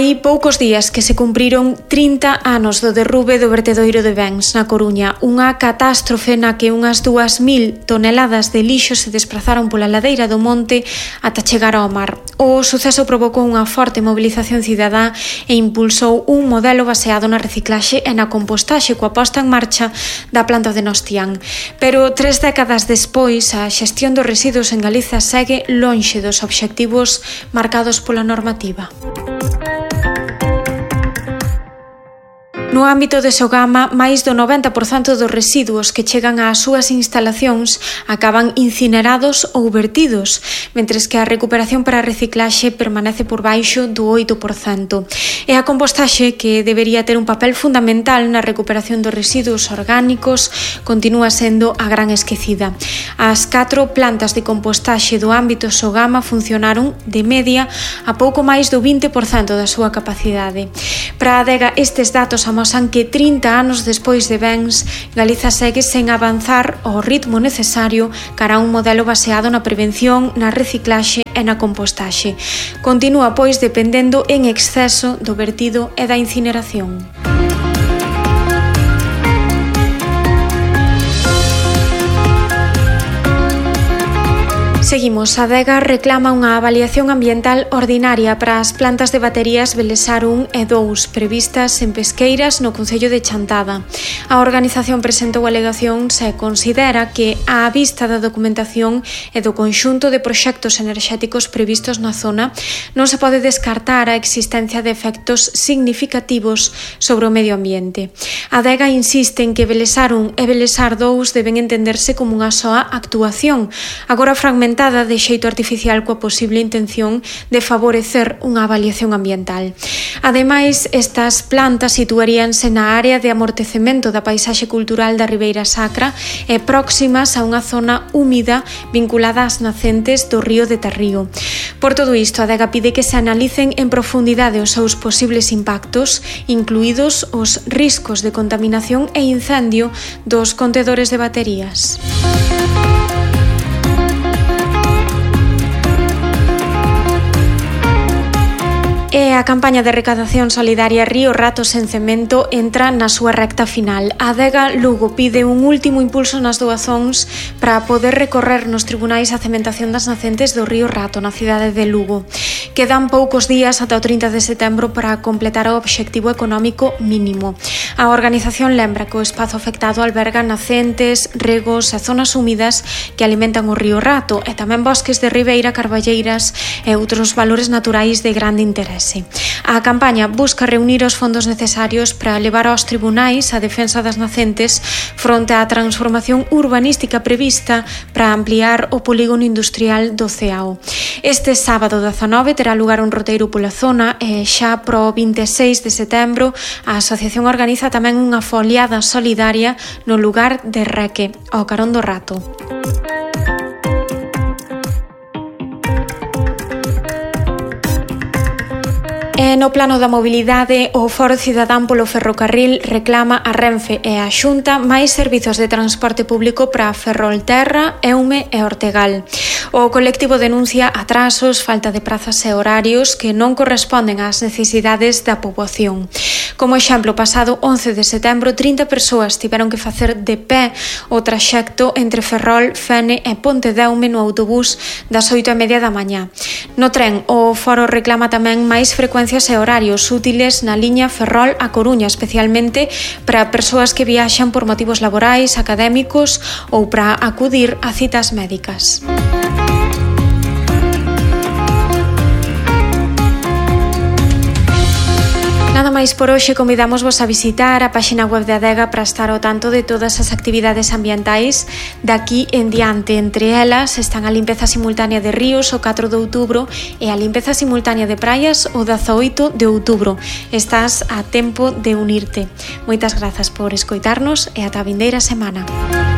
Hai poucos días que se cumpriron 30 anos do derrube do vertedoiro de Bens na Coruña, unha catástrofe na que unhas 2.000 toneladas de lixo se desprazaron pola ladeira do monte ata chegar ao mar. O suceso provocou unha forte mobilización cidadá e impulsou un modelo baseado na reciclaxe e na compostaxe coa posta en marcha da planta de Nostián. Pero 3 décadas despois, a xestión dos residuos en Galiza segue lonxe dos obxectivos marcados pola normativa. No ámbito de Sogama, máis do 90% dos residuos que chegan ás súas instalacións acaban incinerados ou vertidos, mentres que a recuperación para a reciclaxe permanece por baixo do 8%. E a compostaxe, que debería ter un papel fundamental na recuperación dos residuos orgánicos, continúa sendo a gran esquecida. As 4 plantas de compostaxe do ámbito Sogama funcionaron, de media, a pouco máis do 20% da súa capacidade. Para a adega, estes datos amosan que 30 anos despois de Bens, Galiza segue sen avanzar ao ritmo necesario cara a un modelo baseado na prevención, na reciclaxe e na compostaxe. Continúa, pois, dependendo en exceso do vertido e da incineración. Seguimos. A adega reclama unha avaliación ambiental ordinaria para as plantas de baterías Belesar 1 e 2 previstas en Pesqueiras no concello de Chantada. A organización presentou alegacións e considera que, á vista da documentación e do conxunto de proxectos enerxéticos previstos na zona, non se pode descartar a existencia de efectos significativos sobre o medio ambiente. A adega insiste en que Belesar 1 e Belesar 2 deben entenderse como unha soa actuación, agora fragmentada de xeito artificial coa posible intención de favorecer unha avaliación ambiental. Ademais, estas plantas situaríanse na área de amortecemento da paisaxe cultural da Ribeira Sacra e próximas a unha zona húmida vinculada ás nacentes do río de Tarrío. Por todo isto, a adega pide que se analicen en profundidade os seus posibles impactos, incluídos os riscos de contaminación e incendio dos contedores de baterías. E a campaña de recadación solidaria Río Rato sen Cemento entra na súa recta final. A adega Lugo pide un último impulso nas doazóns para poder recorrer nos tribunais a cementación das nacentes do Río Rato na cidade de Lugo. Quedan poucos días ata o 30 de setembro para completar o obxectivo económico mínimo. A organización lembra que o espazo afectado alberga nacentes, regos e zonas húmidas que alimentan o Río Rato e tamén bosques de ribeira, carballeiras e outros valores naturais de grande interese. A campaña busca reunir os fondos necesarios para levar aos tribunais a defensa das nacentes fronte á transformación urbanística prevista para ampliar o polígono industrial do Ceao. Este sábado 19 terá lugar un roteiro pola zona e xa pro 26 de setembro a asociación organiza tamén unha foliada solidaria no lugar de Reque, ao carón do Rato. E no plano da mobilidade, o Foro Cidadán polo Ferrocarril reclama a Renfe e a Xunta máis servizos de transporte público para Ferrolterra, Eume e Ortegal. O colectivo denuncia atrasos, falta de prazas e horarios que non corresponden ás necesidades da poboación. Como exemplo, pasado 11 de setembro, 30 persoas tiveron que facer de pé o traxecto entre Ferrol, Fene e Ponte de Eume no autobús das 8:30 da mañá. No tren, o Foro reclama tamén máis frecuencias e horarios útiles na liña Ferrol a Coruña, especialmente para persoas que viaxan por motivos laborais, académicos ou para acudir a citas médicas. Nada máis por hoxe, convidamosvos a visitar a páxina web de Adega para estar ao tanto de todas as actividades ambientais daqui en diante. Entre elas están a limpeza simultánea de ríos o 4 de outubro e a limpeza simultánea de praias o 18 de outubro. Estás a tempo de unirte. Moitas grazas por escoitarnos e ata a vindeira semana.